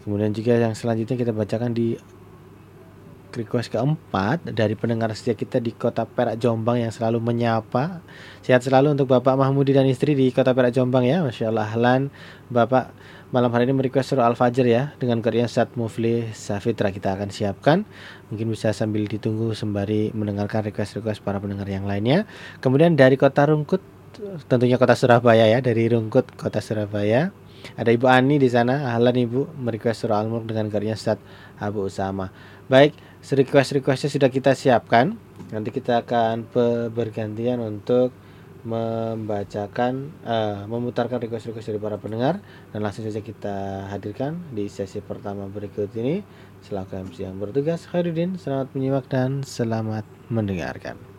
Kemudian juga yang selanjutnya kita bacakan di request keempat dari pendengar setia kita di Kota Perak Jombang yang selalu menyapa. Sehat selalu untuk Bapak Mahmudi dan istri di Kota Perak Jombang ya. Masya Allah. Ahlan Bapak malam hari ini merequest surah Al-Fajr ya, dengan qira'ah Ustaz Mufli Safitra. Kita akan siapkan. Mungkin bisa sambil ditunggu sembari mendengarkan request-request para pendengar yang lainnya. Kemudian dari Kota Rungkut, tentunya Kota Surabaya ya, dari Rungkut Kota Surabaya. Ada Ibu Ani di sana. Ahlan Ibu, merequest surah Al-Mulk dengan qira'ah Ustaz Abu Usama. Baik, request-requestnya sudah kita siapkan. Nanti kita akan bergantian untuk memutarkan request-request dari para pendengar, dan langsung saja kita hadirkan di sesi pertama berikut ini. Selaku MC yang bertugas, Khairuddin, selamat menyimak dan selamat mendengarkan.